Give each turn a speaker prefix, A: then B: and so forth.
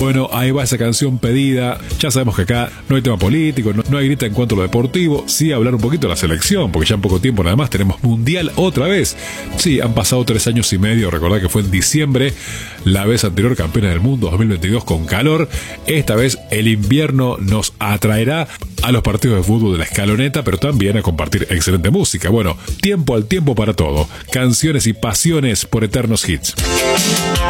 A: Bueno, ahí va esa canción pedida. Ya sabemos que acá no hay tema político, no hay grita en cuanto a lo deportivo. Sí hablar un poquito de la selección, porque ya en poco tiempo nada más tenemos Mundial otra vez. Sí, han pasado 3 años y medio. Recordad que fue en diciembre, la vez anterior campeona del mundo 2022 con calor. Esta vez el invierno nos atraerá a los partidos de fútbol de la escaloneta, pero también a compartir excelente música. Bueno, tiempo al tiempo para todo. Canciones y pasiones por eternos hits.